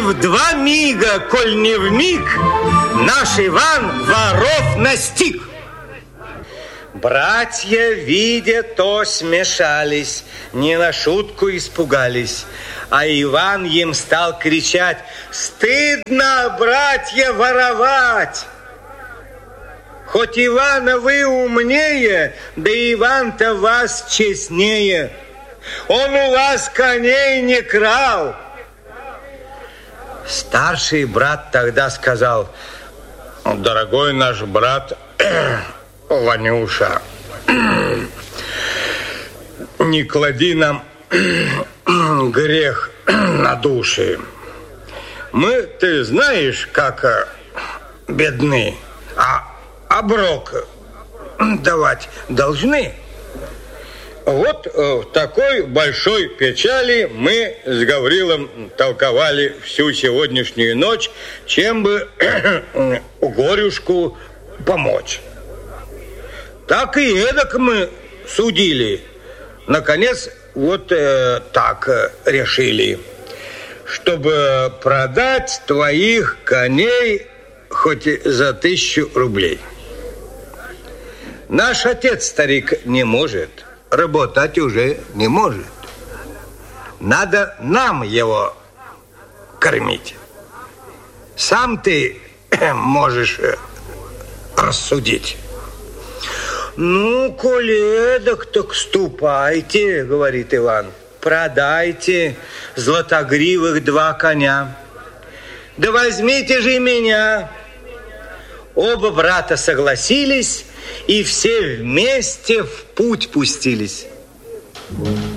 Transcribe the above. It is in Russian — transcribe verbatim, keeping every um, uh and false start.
в два мига, коль не в миг, наш Иван воров настиг. Братья, видя то, смешались, не на шутку испугались. А Иван им стал кричать: стыдно, братья, воровать! Хоть Ивана вы умнее, да Иван-то вас честнее. Он у вас коней не крал. Старший брат тогда сказал: дорогой наш брат Ванюша, не клади нам грех на души. Мы, ты знаешь, как бедны, а оброк давать должны. Вот в такой большой печали мы с Гаврилом толковали всю сегодняшнюю ночь, чем бы горюшку помочь. Так и эдак мы судили. Наконец, вот э, так э, решили, чтобы продать твоих коней хоть и за тысячу рублей. Наш отец, старик, не может, работать уже не может. Надо нам его кормить. Сам ты можешь рассудить. Ну, коли эдак, так ступайте, говорит Иван. Продайте златогривых два коня. Да возьмите же меня. Оба брата согласились, и все вместе в путь пустились.